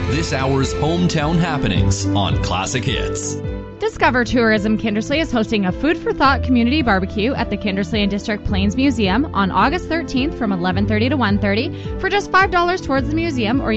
this hour's hometown happenings on Classic Hits. Discover Tourism Kindersley is hosting a Food for Thought community barbecue at the Kindersley and District Plains Museum on August 13th from 11:30 to 1:30 for just $5 towards the museum, or